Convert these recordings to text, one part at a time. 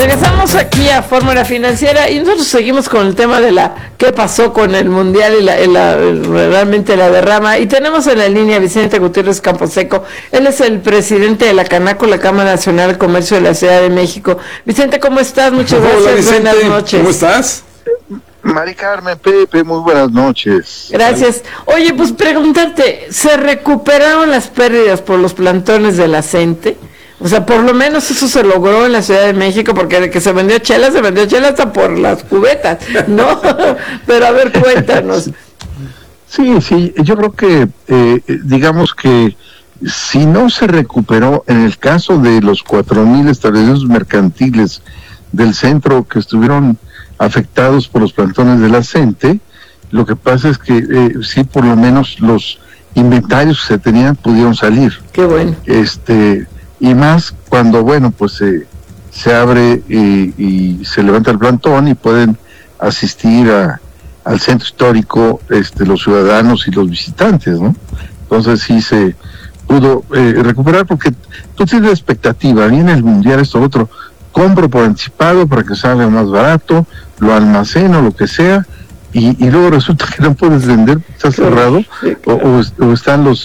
Regresamos aquí a Fórmula Financiera y nosotros seguimos con el tema de qué pasó con el Mundial y realmente la derrama. Y tenemos en la línea a Vicente Gutiérrez Camposeco. Él es el presidente de la Canaco, la Cámara Nacional de Comercio de la Ciudad de México. Vicente, ¿cómo estás? Muchas gracias. Hola, Vicente. Buenas noches. ¿Cómo estás? Mari Carmen, Pepe, muy buenas noches. Gracias. Oye, pues preguntarte, ¿se recuperaron las pérdidas por los plantones de la CENTE? O sea, por lo menos eso se logró en la Ciudad de México, porque de que se vendió chela hasta por las cubetas, ¿no? Pero a ver, cuéntanos. Sí, yo creo que, digamos que si no se recuperó, en el caso de los 4,000 establecimientos mercantiles del centro que estuvieron afectados por los plantones de la CENTE, lo que pasa es que sí, por lo menos los inventarios que se tenían pudieron salir. Qué bueno. Y más cuando, bueno, pues se abre y se levanta el plantón y pueden asistir al centro histórico los ciudadanos y los visitantes, ¿no? Entonces sí se pudo recuperar, porque tú tienes la expectativa, viene el Mundial, esto, lo otro, compro por anticipado para que salga más barato, lo almaceno, lo que sea, y luego resulta que no puedes vender, está cerrado, sí, claro. o están los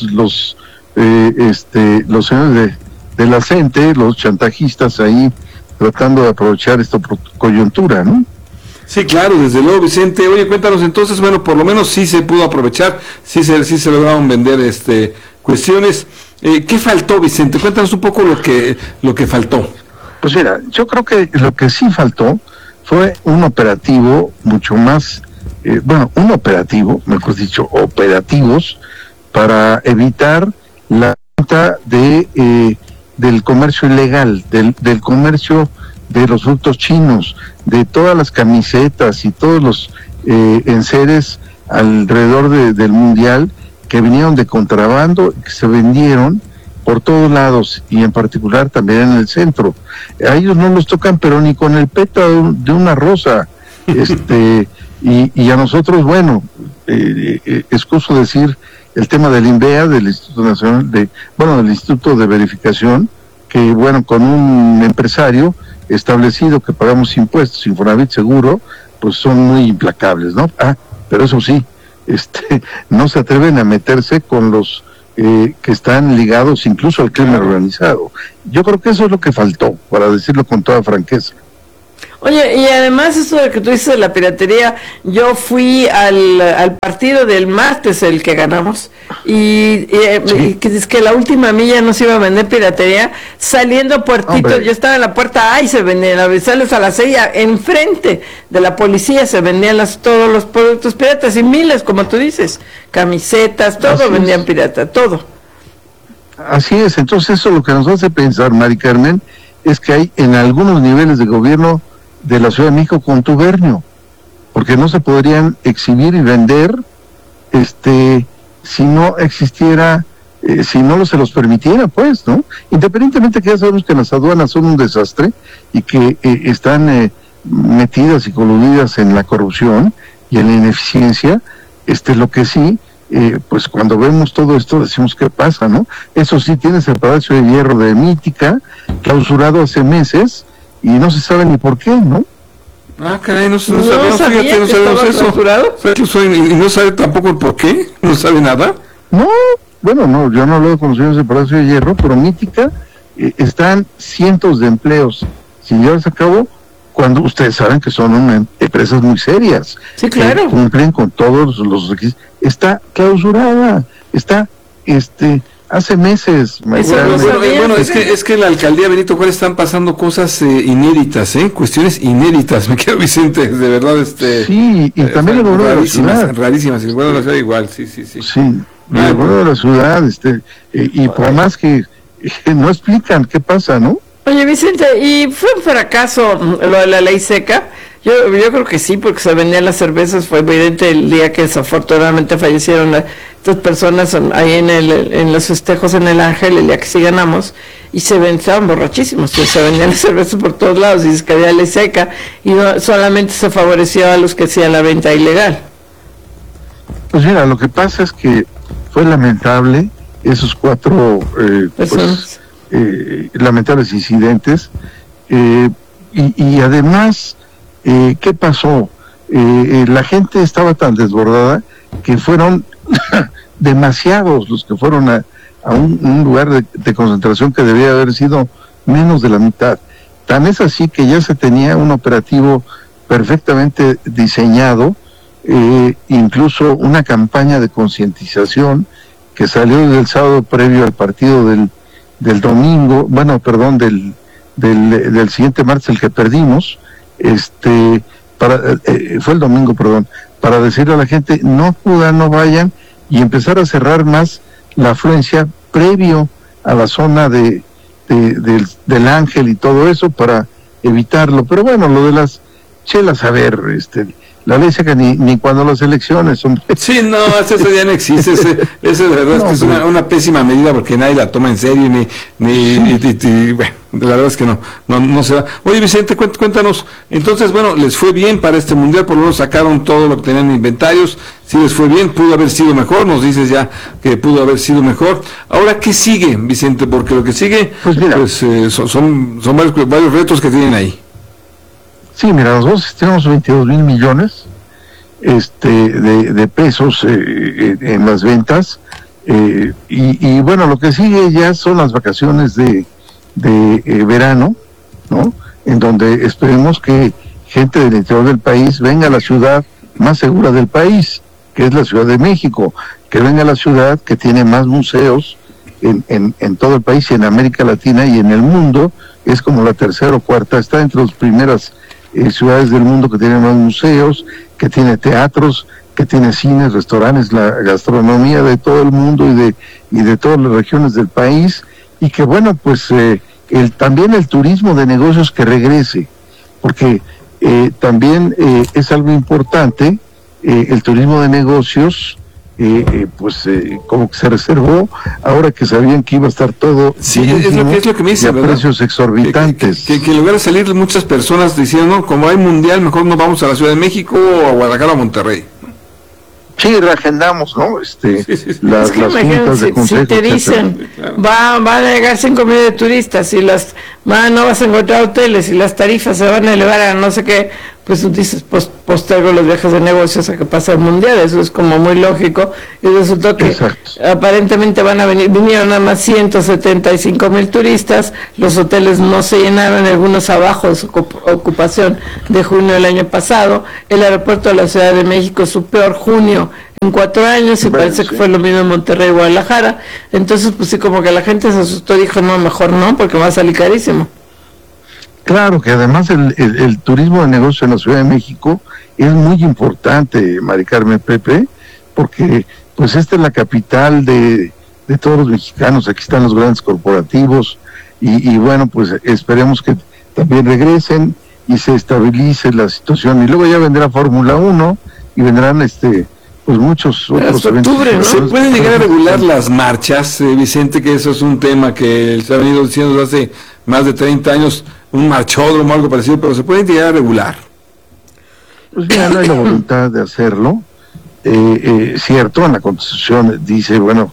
señores de la CENTE, los chantajistas ahí tratando de aprovechar esta coyuntura, ¿no? Sí, claro, desde luego, Vicente. Oye, cuéntanos entonces, bueno, por lo menos sí se pudo aprovechar, sí se lograron vender cuestiones. ¿Qué faltó, Vicente? Cuéntanos un poco lo que faltó. Pues mira, yo creo que lo que sí faltó fue un operativo mucho más, operativos para evitar la venta del comercio ilegal, del comercio de los frutos chinos, de todas las camisetas y todos los enseres alrededor del Mundial que vinieron de contrabando, que se vendieron por todos lados y en particular también en el centro. A ellos no los tocan, pero ni con el pétalo de una rosa. Y a nosotros, bueno, excuso decir el tema del INVEA, del Instituto Nacional del Instituto de Verificación, que bueno, con un empresario establecido que pagamos impuestos, Infonavit seguro, pues son muy implacables, ¿no? Pero eso sí, no se atreven a meterse con los que están ligados incluso al crimen organizado. Yo creo que eso es lo que faltó, para decirlo con toda franqueza. Oye, y además eso de que tú dices de la piratería, yo fui al partido del martes, el que ganamos, y que dice que la última milla no se iba a vender piratería, saliendo a Puertito, yo estaba en la puerta, se vendían avisarles a las 6, enfrente de la policía se vendían todos los productos piratas, y miles, como tú dices, camisetas, todo vendían pirata, todo. Así es, entonces eso lo que nos hace pensar, Mari Carmen, es que hay en algunos niveles de gobierno de la Ciudad de México contubernio, porque no se podrían exhibir y vender si no existiera, si no se los permitiera, pues, ¿no? Independientemente que ya sabemos que las aduanas son un desastre y que están metidas y coludidas en la corrupción y en la ineficiencia, lo que sí, pues cuando vemos todo esto decimos qué pasa, ¿no? Eso sí, tienes el Palacio de Hierro de Mítica clausurado hace meses y no se sabe ni por qué, ¿no? Caray, no sabemos eso. Y no sabe tampoco el por qué, no sabe nada. No, bueno, no, yo no lo he conocido en el Palacio de Hierro, pero Mítica están cientos de empleos sin llevarse a cabo, cuando ustedes saben que son empresas muy serias. Sí, claro. Que cumplen con todos los requisitos. Está clausurada, está, hace meses. Es que en la alcaldía Benito Juárez están pasando cosas inéditas, cuestiones inéditas, me quedo, Vicente, de verdad. Sí, y también el gobierno de la ciudad. Rarísimas, el gobierno de la ciudad igual, sí. Sí, el gobierno de la ciudad, y por más que no explican qué pasa, ¿no? Oye, Vicente, ¿y fue un fracaso lo de la ley seca? Yo creo que sí, porque se vendían las cervezas, fue evidente el día que desafortunadamente fallecieron estas personas ahí en los festejos en el Ángel, el día que sí ganamos, y estaban borrachísimos, se vendían las cervezas por todos lados, y que había ley seca, y no, solamente se favoreció a los que hacían la venta ilegal. Pues mira, lo que pasa es que fue lamentable esos 4 lamentables incidentes, Y además, ¿qué pasó? La gente estaba tan desbordada que fueron demasiados los que fueron a un lugar de concentración que debía haber sido menos de la mitad. Tan es así que ya se tenía un operativo perfectamente diseñado, incluso una campaña de concientización que salió desde el sábado previo al partido del domingo, del siguiente martes, el que perdimos, fue el domingo, para decirle a la gente, no acudan, no vayan, y empezar a cerrar más la afluencia previo a la zona del Ángel y todo eso para evitarlo. Pero bueno, lo de las chelas, a ver, la ley seca ni cuando las elecciones, hombre. Sí, no, eso ya no existe, eso de verdad es que es una pésima medida porque nadie la toma en serio, bueno, la verdad es que no se va. Oye, Vicente, cuéntanos, entonces, bueno, les fue bien para este mundial, por lo menos sacaron todo lo que tenían en inventarios, sí les fue bien, pudo haber sido mejor, nos dices ya que pudo haber sido mejor. Ahora, ¿qué sigue, Vicente? Porque lo que sigue, pues mira, son varios retos que tienen ahí. Sí, mira, nosotros tenemos 22,000 millones de pesos en las ventas, y bueno, lo que sigue ya son las vacaciones de verano, ¿no? En donde esperemos que gente del interior del país venga a la ciudad más segura del país, que es la Ciudad de México, que venga a la ciudad que tiene más museos en todo el país y en América Latina y en el mundo, es como la tercera o cuarta, está entre las primeras ciudades del mundo que tienen más museos, que tiene teatros, que tiene cines, restaurantes, la gastronomía de todo el mundo y de todas las regiones del país, y que bueno, pues también el turismo de negocios que regrese, porque también es algo importante, el turismo de negocios, como que se reservó ahora que sabían que iba a estar todo es lo que me dice, a precios exorbitantes, que en lugar de salir muchas personas diciendo, no, como hay mundial, mejor nos vamos a la Ciudad de México o a Guadalajara o a Monterrey. Sí, reagendamos, ¿no? Las juntas de consejo, si te dicen, va a llegar 5,000 de turistas y no vas a encontrar hoteles y las tarifas se van a elevar a no sé qué, pues tú dices, postergo los viajes de negocios a que pase el mundial, eso es como muy lógico, y resultó que aparentemente vinieron nada más 175,000 turistas, los hoteles no se llenaron, algunos abajo de su ocupación de junio del año pasado, el aeropuerto de la Ciudad de México su peor junio en 4 años, y parece que fue lo mismo en Monterrey y Guadalajara, entonces pues sí, como que la gente se asustó y dijo, no, mejor no, porque va a salir carísimo. Claro que además el turismo de negocio en la Ciudad de México es muy importante, Mari Carmen, Pepe, porque pues esta es la capital de todos los mexicanos, aquí están los grandes corporativos y bueno, pues esperemos que también regresen y se estabilice la situación, y luego ya vendrá Fórmula 1 y vendrán pues muchos otros eventos. ¿No? ¿Se pueden llegar a regular las marchas, Vicente? Que eso es un tema que se ha venido diciendo desde hace más de 30 años, un marchódromo, algo parecido, pero ¿se pueden llegar a regular? Pues mira, no hay la voluntad de hacerlo. Cierto, en la Constitución dice, bueno,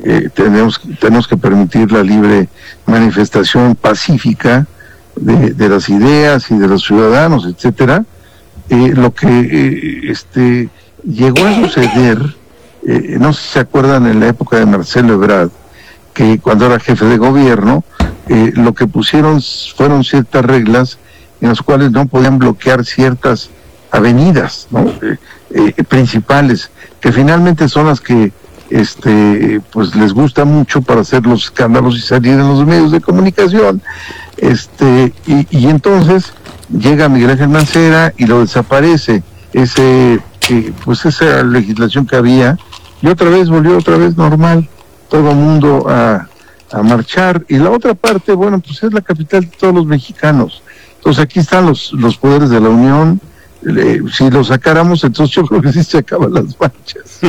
tenemos que permitir la libre manifestación pacífica de las ideas y de los ciudadanos, etcétera. Lo que llegó a suceder, no sé si se acuerdan en la época de Marcelo Ebrard, que cuando era jefe de gobierno, lo que pusieron fueron ciertas reglas en las cuales no podían bloquear ciertas avenidas, ¿no? Principales, que finalmente son las que pues les gusta mucho para hacer los escándalos y salir en los medios de comunicación, y entonces llega Miguel Ángel Mancera y lo desaparece pues esa legislación que había, y volvió otra vez normal, todo el mundo a marchar. Y la otra parte, bueno, pues es la capital de todos los mexicanos, entonces aquí están los poderes de la Unión. Si lo sacáramos, entonces yo creo que sí se acaban las marchas.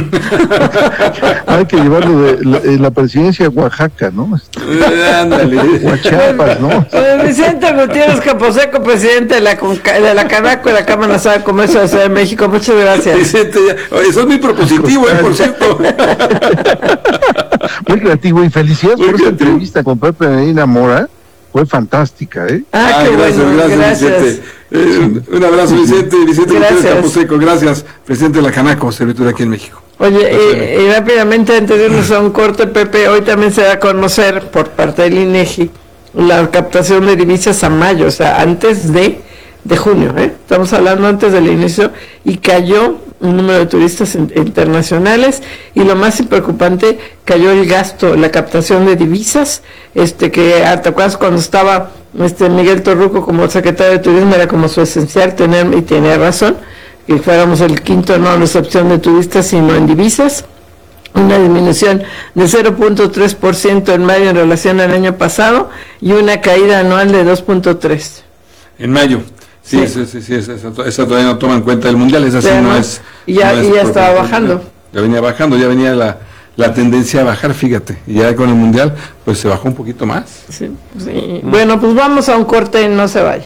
Hay que llevarlo de la presidencia a Oaxaca, ¿no? Ándale. O a Chiapas, ¿no? Vicente Gutiérrez Caposeco, presidente de la Canaco y la Cámara Nacional de Comercio de la Ciudad de México. Muchas gracias. Vicente, eso es muy propositivo, por cierto. Muy creativo, y felicidades por esta entrevista con Pepe Medina Mora, fue fantástica, ¿eh? Qué gracias, bueno, gracias. Vicente. Un abrazo, Vicente. Vicente Gutiérrez Camposeco, gracias, presidente de la Canaco, Servitura aquí en México. Oye, y rápidamente, antes de irnos a un corte, Pepe, hoy también se da a conocer por parte del INEGI la captación de divisas a mayo, o sea, antes de junio, estamos hablando antes del inicio, y cayó un número de turistas internacionales, y lo más preocupante, cayó el gasto, la captación de divisas, que te acuerdas cuando estaba Miguel Torruco como secretario de Turismo, era como su esencial tener, y tenía razón, que fuéramos el quinto, no en recepción de turistas, sino en divisas, una disminución de 0.3% en mayo en relación al año pasado, y una caída anual de 2.3%. En mayo. Sí, esa todavía no toma en cuenta el mundial, esa sí no es. Y ya estaba bajando. Ya venía bajando, ya venía la tendencia a bajar, fíjate. Y ya con el mundial, pues se bajó un poquito más. Sí. Bueno, pues vamos a un corte, no se vaya.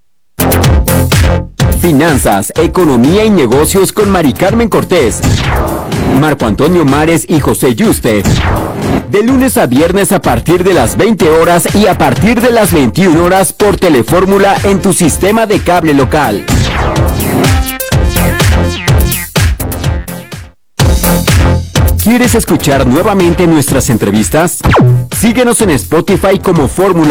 Finanzas, economía y negocios con Mari Carmen Cortés, Marco Antonio Mares y José Yuste. De lunes a viernes a partir de las 20 horas y a partir de las 21 horas por Telefórmula en tu sistema de cable local. ¿Quieres escuchar nuevamente nuestras entrevistas? Síguenos en Spotify como Fórmula